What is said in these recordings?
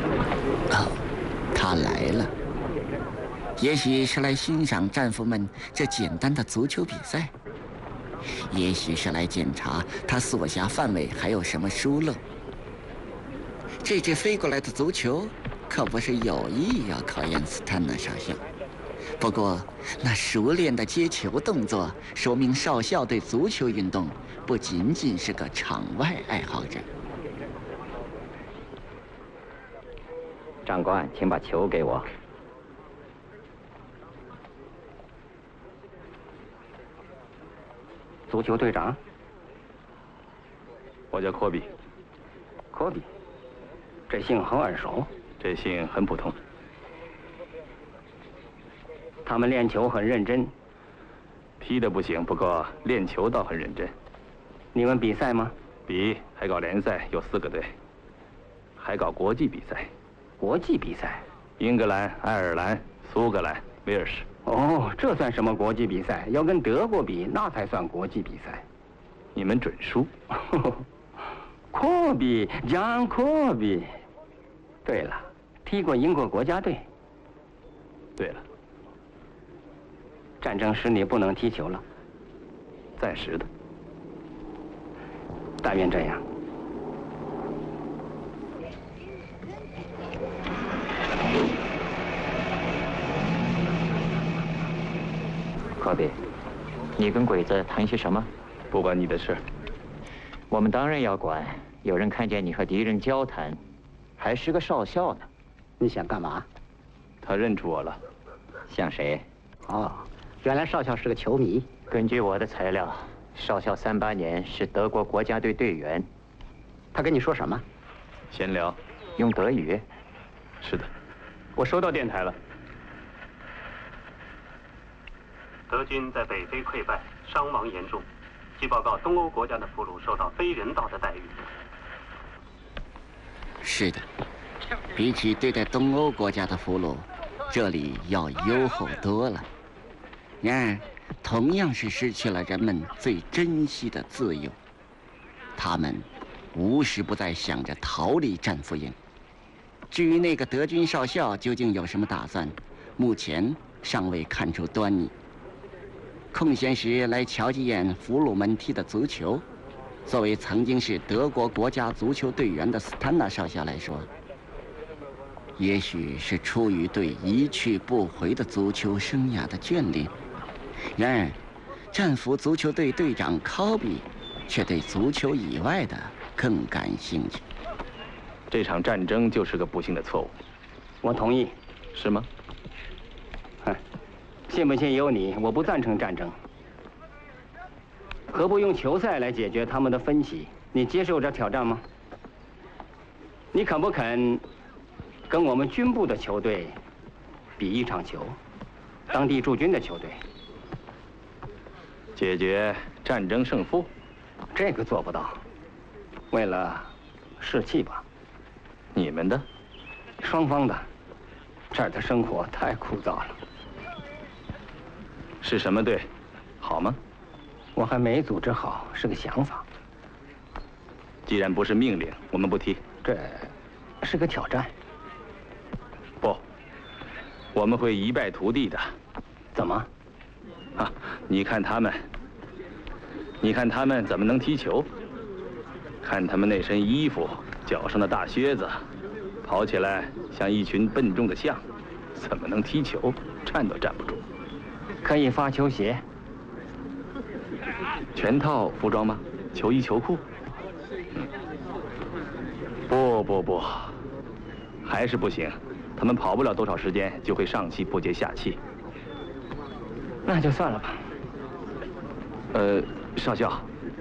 哦，他来了。也许是来欣赏战俘们这简单的足球比赛，也许是来检查他所辖范围还有什么疏漏。这支飞过来的足球可不是有意要考验斯坦纳少校。不过，那熟练的接球动作说明少校对足球运动不仅仅是个场外爱好者。 长官，请把球给我。足球队长， 我叫科比。 科比，这姓很耳熟。 这姓很普通。 他们练球很认真， 踢得不行，不过练球倒很认真。 你们比赛吗？ 比，还搞联赛，有4个队，还搞国际比赛。 国际比赛？ 英格兰、爱尔兰、苏格兰、威尔士。 哦，这算什么国际比赛？要跟德国比，那才算国际比赛。 你们准输。 科比，江科比。对了，踢过英国国家队。 对了。 战争时你不能踢球了。 暂时的。 但愿这样。科比，你跟鬼子谈些什么？ 不关你的事。 我们当然要管。有人看见你和敌人交谈，还是个少校呢。你想干嘛？ 他认出我了。 像谁？哦，原来少校是个球迷。根据我的材料，少校38年是德国国家队队员。他跟你说什么？ 闲聊。 用德语？ 是的。我收到电台了。 德军在北非溃败，伤亡严重。据报告，东欧国家的俘虏受到非人道的待遇。 是的，比起对待东欧国家的俘虏，这里要优厚多了。然而，同样是失去了人们最珍惜的自由。他们无时不在想着逃离战俘营。至于那个德军少校究竟有什么打算，目前尚未看出端倪。空闲时来瞧几眼俘虏们踢的足球，作为曾经是德国国家足球队员的斯坦纳少校来说，也许是出于对一去不回的足球生涯的眷恋。然而，战俘足球队队长科比却对足球以外的更感兴趣。 这场战争就是个不幸的错误。 我同意。 是吗？ 信不信由你，我不赞成战争。何不用球赛来解决他们的分歧？你接受这挑战吗？你肯不肯跟我们军部的球队比一场球？当地驻军的球队。 解决战争胜负？ 这个做不到。为了士气吧。 你们的？ 双方的。这儿的生活太枯燥了。 是什么队？好吗？ 我还没组织好，是个想法。 既然不是命令，我们不踢。 这是个挑战。 不，我们会一败涂地的。 怎么？ 啊，你看他们怎么能踢球？看他们那身衣服，脚上的大靴子，跑起来像一群笨重的象，怎么能踢球？站都站不住。 可以发球鞋。 全套服装吗？球衣球裤？不，还是不行。他们跑不了多少时间就会上气不接下气。 那就算了吧。 少校，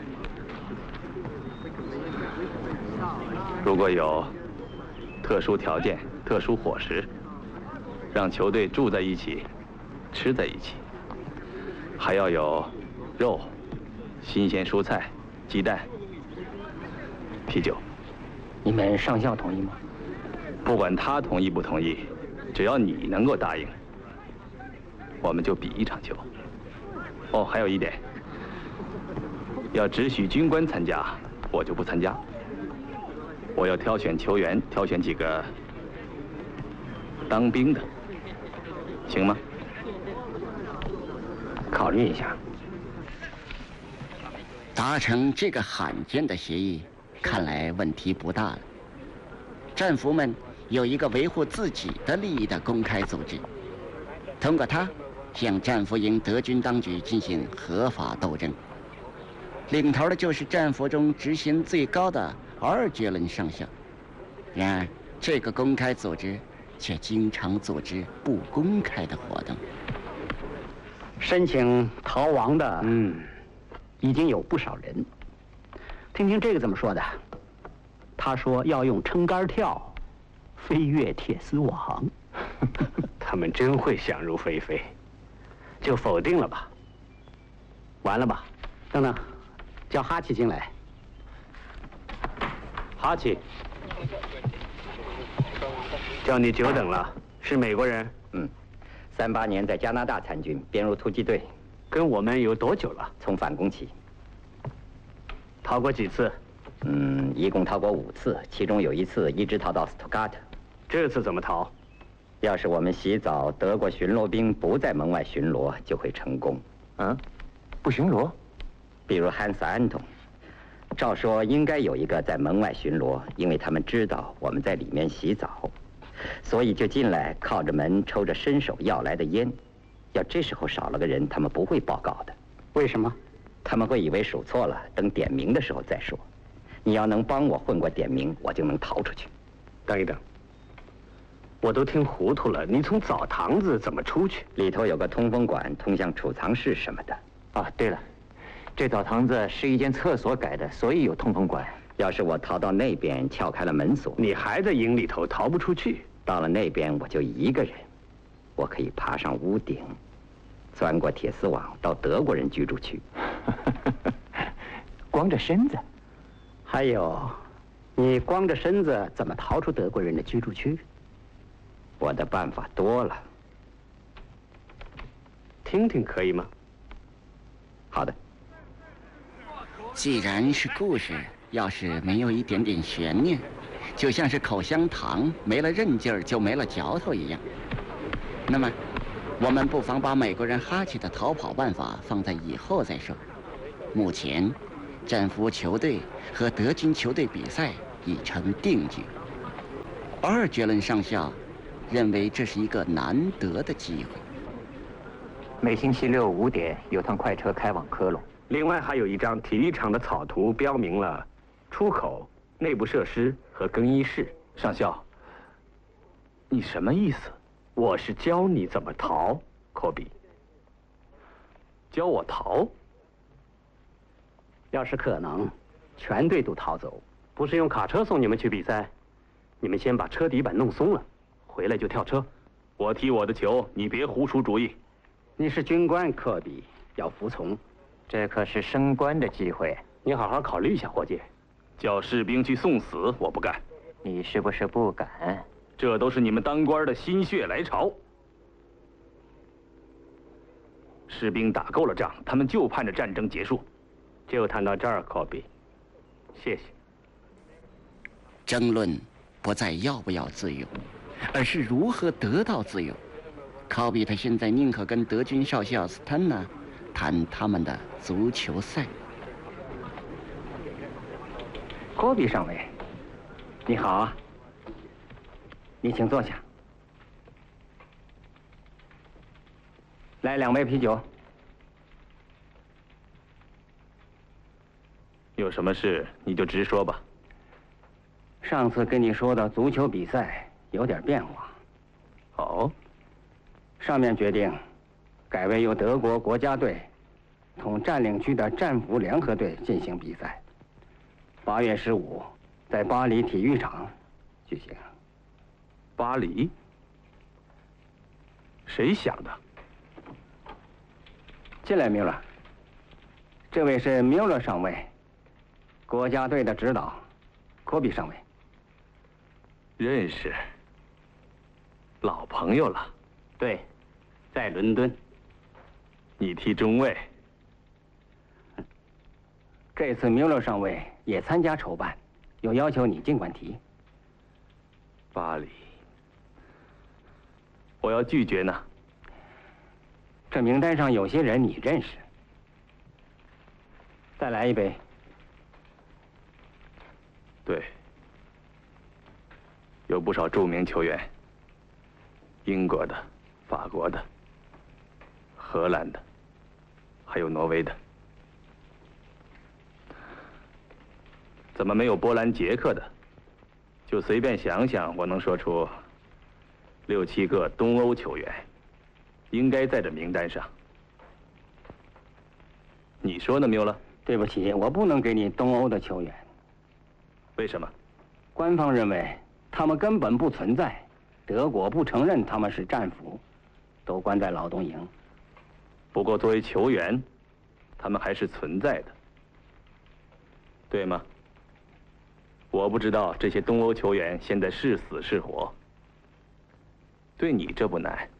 如果有特殊条件、特殊伙食，让球队住在一起，吃在一起，还要有肉、新鲜蔬菜、鸡蛋、啤酒。 你们上校同意吗？ 不管他同意不同意，只要你能够答应，我们就比一场球。哦，还有一点，要只许军官参加，我就不参加。我要挑选球员，挑选几个当兵的，行吗？ 考虑一下。 达成这个罕见的协议，看来问题不大了。战俘们有一个维护自己的利益的公开组织，通过它向战俘营德军当局进行合法斗争。领头的就是战俘中职衔最高的阿尔觉伦上校。然而，这个公开组织却经常组织不公开的活动。 申请逃亡的，已经有不少人。听听这个怎么说的？他说要用撑杆跳飞越铁丝网。他们真会想入非非，就否定了吧？完了吧？等等，叫哈奇进来。哈奇，叫你久等了，是美国人。 38年在加拿大参军，编入突击队， 跟我们有多久了？ 从反攻起。 逃过几次？ 一共逃过5次，其中有1次一直逃到斯图加特。 这次怎么逃？ 要是我们洗澡，德国巡逻兵不在门外巡逻，就会成功。 不巡逻？ 比如汉斯·安东，照说应该有一个在门外巡逻，因为他们知道我们在里面洗澡。所以就进来，靠着门抽着伸手要来的烟。要这时候少了个人，他们不会报告的。 为什么？ 他们会以为数错了，等点名的时候再说。你要能帮我混过点名，我就能逃出去。 等一等，我都听糊涂了。你从澡堂子怎么出去？ 里头有个通风管，通向储藏室什么的。 对了，这澡堂子是一间厕所改的，所以有通风管。 要是我逃到那边，撬开了门锁， 你还在营里头逃不出去。 到了那边，我就一个人，我可以爬上屋顶，钻过铁丝网，到德国人居住区。 光着身子？ 还有，你光着身子怎么逃出德国人的居住区？ 我的办法多了， 听听可以吗？ 好的。 既然是故事，要是没有一点点悬念，就像是口香糖没了韧劲儿就没了嚼头一样。那么，我们不妨把美国人哈奇的逃跑办法放在以后再说。目前，战俘球队和德军球队比赛已成定局。阿尔觉伦上校认为这是一个难得的机会。 每星期6 5点有趟快车开往科隆。 另外还有一张体育场的草图，标明了出口、内部设施和更衣室。 上校，你什么意思？ 我是教你怎么逃，科比。 教我逃？ 要是可能，全队都逃走。不是用卡车送你们去比赛，你们先把车底板弄松了，回来就跳车。 我踢我的球，你别胡出主意。 你是军官，科比，要服从。 这可是升官的机会， 你好好考虑一下，伙计。 叫士兵去送死，我不干。 你是不是不敢？ 这都是你们当官的心血来潮。士兵打够了仗，他们就盼着战争结束。 就谈到这儿，科比，谢谢。 争论不再要不要自由，而是如何得到自由。科比他现在宁可跟德军少校斯坦纳谈他们的足球赛。 科比上尉，你好啊，你请坐下。来2杯啤酒。 有什么事你就直说吧。 上次跟你说的足球比赛有点变化。 哦。 上面决定，改为由德国国家队同占领区的战俘联合队进行比赛。8月15，在巴黎体育场举行。 巴黎？谁想的？ 进来，米勒。这位是米勒上尉，国家队的指导，科比上尉。 认识。老朋友了。 对，在伦敦。 你踢中卫。 这次米勒上尉也参加筹办，有要求你尽管提。 巴黎。 我要拒绝呢。 这名单上有些人你认识。再来一杯。 对，有不少著名球员，英国的、法国的、荷兰的，还有挪威的。怎么没有波兰、捷克的？就随便想想，我能说出6、7个东欧球员，应该在这名单上。你说呢，缪勒？ 对不起，我不能给你东欧的球员。 为什么？ 官方认为他们根本不存在，德国不承认他们是战俘，都关在劳动营。 不过作为球员，他们还是存在的，对吗？我不知道这些东欧球员现在是死是活。对你这不难。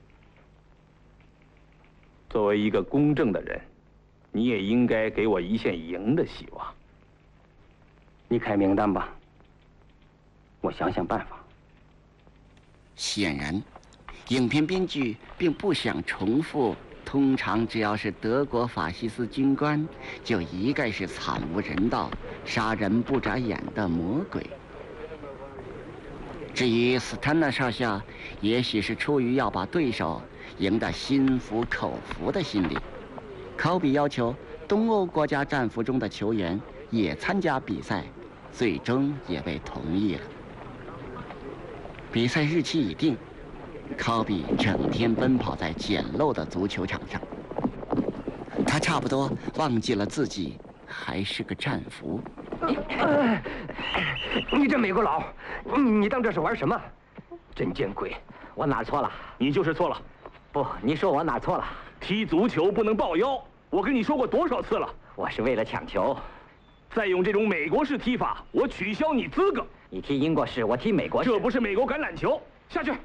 作为一个公正的人，你也应该给我一线赢的希望。 你开名单吧，我想想办法。 显然，影片编剧并不想重复通常只要是德国法西斯军官，就一概是惨无人道、杀人不眨眼的魔鬼。至于斯坦纳少校，也许是出于要把对手赢得心服口服的心理，考比要求东欧国家战俘中的球员也参加比赛，最终也被同意了。比赛日期已定，考比整天奔跑在简陋的足球场上，他差不多忘记了自己还是个战俘。 你这美国佬，你当这是玩什么？真见鬼！ 我哪错了？ 你就是错了。 不，你说我哪错了？ 踢足球不能抱腰，我跟你说过多少次了？ 我是为了抢球。 再用这种美国式踢法，我取消你资格。 你踢英国式，我踢美国式。 这不是美国橄榄球，下去。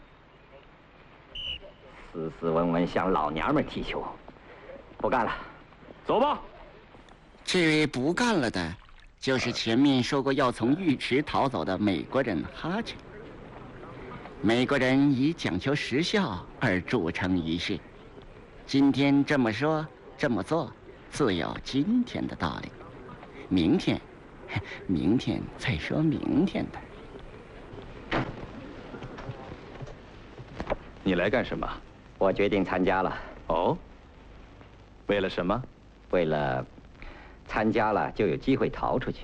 斯斯文文像老娘们踢球，不干了， 走吧。 这位不干了的，就是前面说过要从浴池逃走的美国人哈切。美国人以讲求时效而著称于世，今天这么说这么做，自有今天的道理。明天再说明天的。 你来干什么？ 我决定参加了。 哦，为了什么？ 为了参加了就有机会逃出去。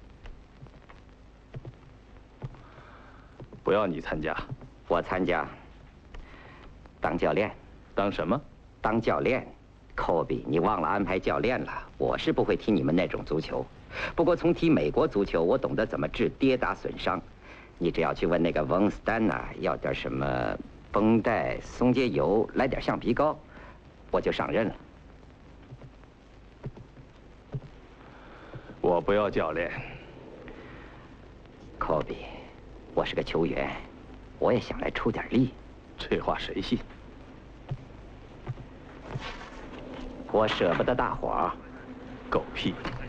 不要你参加。 我参加。当教练。 当什么？ 当教练。科比，你忘了安排教练了？我是不会踢你们那种足球，不过从踢美国足球，我懂得怎么治跌打损伤。你只要去问那个翁斯丹呐，要点什么绷带、松节油，来点橡皮膏，我就上任了。 我不要教练。 科比，我是个球员，我也想来出点力。 这话谁信？ 我舍不得大伙儿。 狗屁！